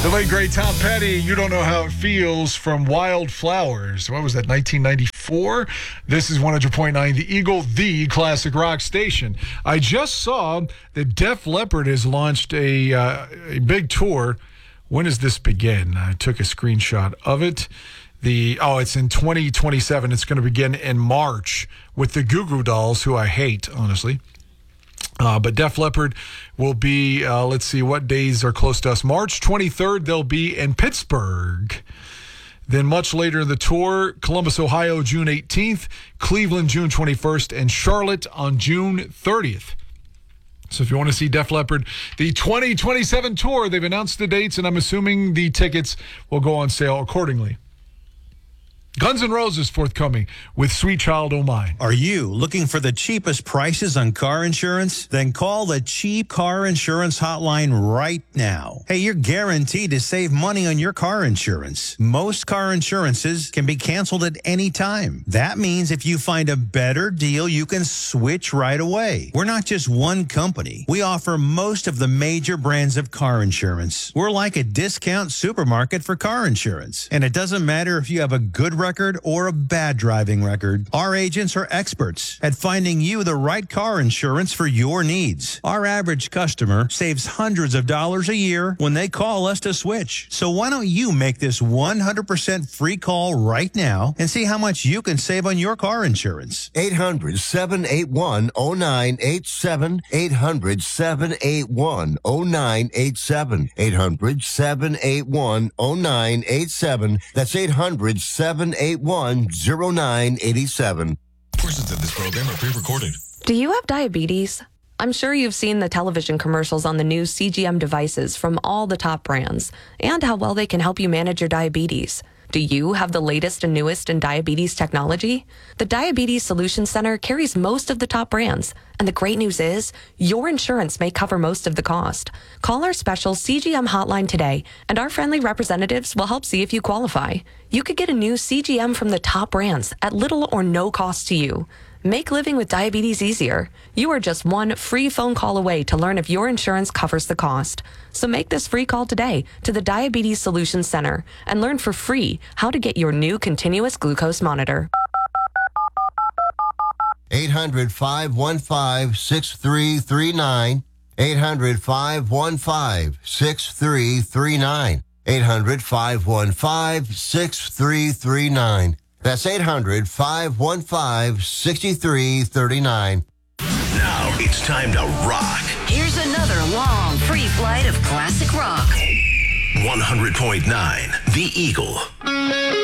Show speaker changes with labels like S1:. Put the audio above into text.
S1: The late, great Tom Petty, You Don't Know How It Feels from Wildflowers. What was that, 1994? This is 100.9 The Eagle, the classic rock station. I just saw that Def Leppard has launched a big tour. When does this begin? I took a screenshot of it. It's in 2027. It's going to begin in March with the Goo Goo Dolls, who I hate, honestly. But Def Leppard will be, let's see, what days are close to us? March 23rd, they'll be in Pittsburgh. Then much later in the tour, Columbus, Ohio, June 18th, Cleveland, June 21st, and Charlotte on June 30th. So if you want to see Def Leppard, the 2027 tour, they've announced the dates, and I'm assuming the tickets will go on sale accordingly. Guns N' Roses forthcoming with Sweet Child O' Mine.
S2: Are you looking for the cheapest prices on car insurance? Then call the Cheap Car Insurance Hotline right now. Hey, you're guaranteed to save money on your car insurance. Most car insurances can be canceled at any time. That means if you find a better deal, you can switch right away. We're not just one company. We offer most of the major brands of car insurance. We're like a discount supermarket for car insurance. And it doesn't matter if you have a good record or a bad driving record. Our agents are experts at finding you the right car insurance for your needs. Our average customer saves hundreds of dollars a year when they call us to switch. So why don't you make this 100% free call right now and see how much you can save on your car insurance?
S3: 800-781-0987. 800-781-0987. 800-781-0987. That's 800-781-0987.
S4: Portions of this program are pre-recorded.
S5: Do you have diabetes? I'm sure you've seen the television commercials on the new CGM devices from all the top brands and how well they can help you manage your diabetes. Do you have the latest and newest in diabetes technology? The Diabetes Solutions Center carries most of the top brands. And the great news is, your insurance may cover most of the cost. Call our special CGM hotline today, and our friendly representatives will help see if you qualify. You could get a new CGM from the top brands at little or no cost to you. Make living with diabetes easier. You are just one free phone call away to learn if your insurance covers the cost. So make this free call today to the Diabetes Solutions Center and learn for free how to get your new continuous glucose monitor.
S3: 800-515-6339. 800-515-6339. 800-515-6339. That's 800-515-6339.
S4: Now it's time to rock.
S6: Here's another long, free flight of classic rock.
S4: 100.9 The Eagle.